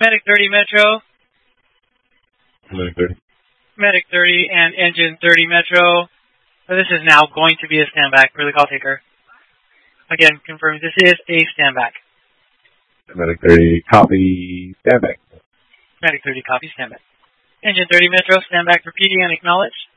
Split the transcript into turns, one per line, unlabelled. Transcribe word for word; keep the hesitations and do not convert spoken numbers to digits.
Medic thirty Metro.
Medic thirty.
Medic thirty and Engine thirty Metro. So this is now going to be a standback for the call taker. Again, confirming this is a standback.
Medic thirty, copy, standback.
Medic thirty, copy, standback. Engine thirty Metro, standback repeating and acknowledge.